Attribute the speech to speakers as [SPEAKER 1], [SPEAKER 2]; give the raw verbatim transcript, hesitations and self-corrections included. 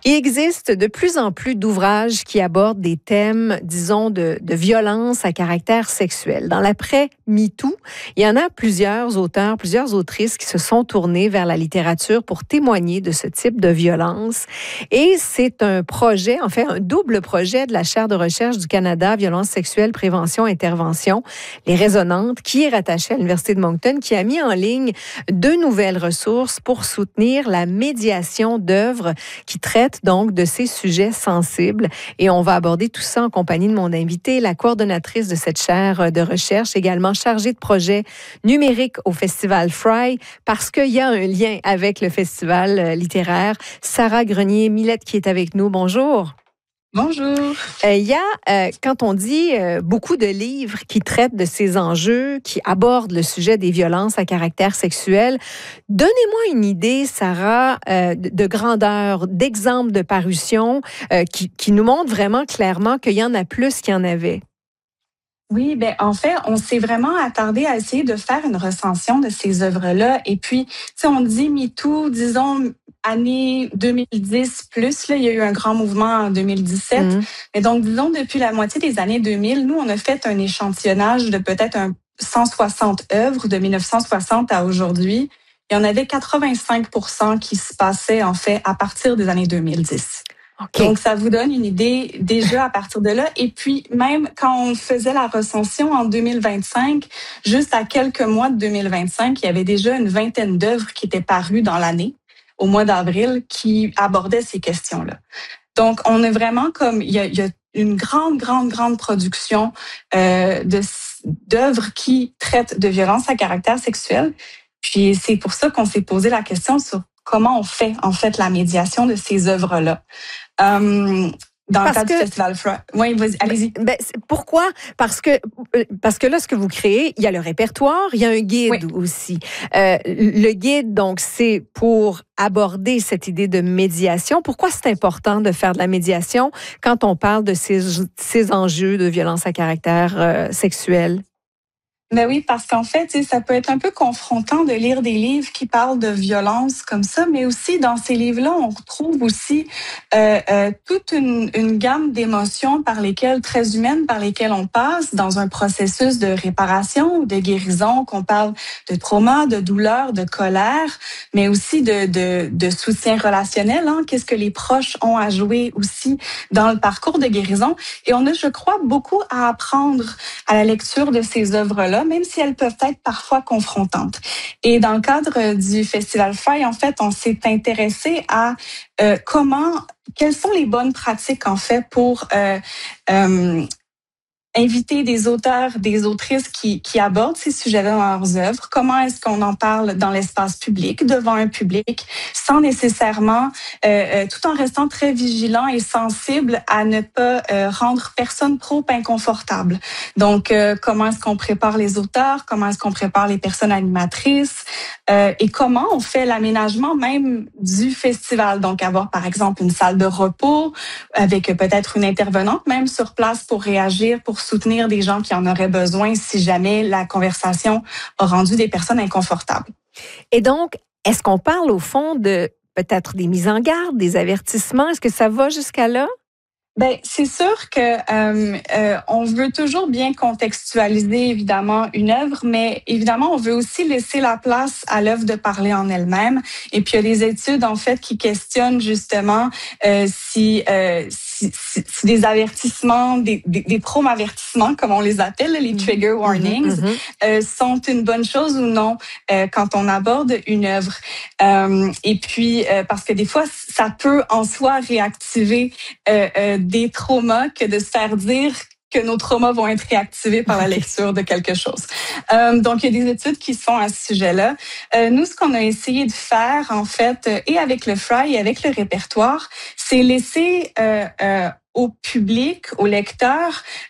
[SPEAKER 1] Il existe de plus en plus d'ouvrages qui abordent des thèmes, disons, de, de violence à caractère sexuel. Dans l'après-MeToo, il y en a plusieurs auteurs, plusieurs autrices qui se sont tournés vers la littérature pour témoigner de ce type de violence. Et c'est un projet, en fait, un double projet de la chaire de recherche du Canada, Violence sexuelle, prévention, intervention, les Résonantes, qui est rattachée à l'Université de Moncton, qui a mis en ligne deux nouvelles ressources pour soutenir la médiation d'œuvres qui traitent donc de ces sujets sensibles. Et on va aborder tout ça en compagnie de mon invité, la coordonnatrice de cette chaire de recherche, également chargée de projet numérique au Festival Fry, parce qu'il y a un lien avec le festival littéraire. Sarah Grenier-Millette qui est avec nous. Bonjour.
[SPEAKER 2] Bonjour.
[SPEAKER 1] Euh, il y a, euh, quand on dit euh, beaucoup de livres qui traitent de ces enjeux, qui abordent le sujet des violences à caractère sexuel, donnez-moi une idée, Sarah, euh, de, de grandeur, d'exemples de parution euh, qui, qui nous montrent vraiment clairement qu'il y en a plus qu'il y en avait.
[SPEAKER 2] Oui, ben en fait, on s'est vraiment attardé à essayer de faire une recension de ces œuvres-là. Et puis, tu sais, on dit MeToo, disons année deux mille dix plus, là, il y a eu un grand mouvement en deux mille dix-sept. Mmh. Mais donc, disons, depuis la moitié des années deux mille, nous, on a fait un échantillonnage de peut-être un cent soixante œuvres de mille neuf cent soixante à aujourd'hui. Il y en avait quatre-vingt-cinq pour cent qui se passaient, en fait, à partir des années deux mille dix. Okay. Donc, ça vous donne une idée déjà à partir de là. Et puis, même quand on faisait la recension en deux mille vingt-cinq, juste à quelques mois de deux mille vingt-cinq, il y avait déjà une vingtaine d'œuvres qui étaient parues dans l'année, au mois d'avril, qui abordaient ces questions-là. Donc, on est vraiment comme, il y a, il y a une grande, grande, grande production euh, de, d'œuvres qui traitent de violences à caractère sexuel. Puis, c'est pour ça qu'on s'est posé la question sur comment on fait, en fait, la médiation de ces œuvres-là. Euh, dans
[SPEAKER 1] parce
[SPEAKER 2] le cadre
[SPEAKER 1] que,
[SPEAKER 2] du Festival Fry. Oui, vas-y, allez-y.
[SPEAKER 1] Ben, pourquoi? Parce que, parce que là, ce que vous créez, il y a le répertoire, il y a un guide oui. aussi. Euh, le guide, donc, c'est pour aborder cette idée de médiation. Pourquoi c'est important de faire de la médiation quand on parle de ces, ces enjeux de violence à caractère euh, sexuel?
[SPEAKER 2] Ben oui, parce qu'en fait, ça peut être un peu confrontant de lire des livres qui parlent de violence comme ça, mais aussi dans ces livres-là, on trouve aussi euh, euh, toute une, une gamme d'émotions par lesquelles, très humaines, par lesquelles on passe dans un processus de réparation ou de guérison, qu'on parle de trauma, de douleur, de colère, mais aussi de, de, de soutien relationnel. Hein, qu'est-ce que les proches ont à jouer aussi dans le parcours de guérison? Et on a, je crois, beaucoup à apprendre à la lecture de ces œuvres-là, même si elles peuvent être parfois confrontantes. Et dans le cadre du Festival Fry, en fait, on s'est intéressé à euh, comment, quelles sont les bonnes pratiques, en fait, pour euh, euh, inviter des auteurs, des autrices qui, qui abordent ces sujets-là dans leurs œuvres. Comment est-ce qu'on en parle dans l'espace public, devant un public, sans nécessairement, euh, tout en restant très vigilant et sensible à ne pas euh, rendre personne trop inconfortable. Donc, euh, comment est-ce qu'on prépare les auteurs, comment est-ce qu'on prépare les personnes animatrices euh, et comment on fait l'aménagement même du festival. Donc, avoir par exemple une salle de repos avec peut-être une intervenante même sur place pour réagir, pour soutenir des gens qui en auraient besoin si jamais la conversation a rendu des personnes inconfortables.
[SPEAKER 1] Et donc, est-ce qu'on parle au fond de peut-être des mises en garde, des avertissements? Est-ce que ça va jusqu'à là?
[SPEAKER 2] Ben, c'est sûr que euh, euh, on veut toujours bien contextualiser évidemment une œuvre, mais évidemment on veut aussi laisser la place à l'œuvre de parler en elle-même. Et puis il y a des études en fait qui questionnent justement euh, si, euh, si, si, si des avertissements, des, des, des prom-avertissements comme on les appelle, les trigger warnings, mm-hmm. euh, sont une bonne chose ou non euh, quand on aborde une œuvre. Euh, et puis euh, parce que des fois ça peut en soi réactiver euh, euh, des traumas que de se faire dire que nos traumas vont être réactivés par la lecture de quelque chose. Euh, donc, il y a des études qui se font à ce sujet-là. Euh, nous, ce qu'on a essayé de faire, en fait, et avec le Fry et avec le répertoire, c'est laisser euh, euh, au public, aux lecteurs,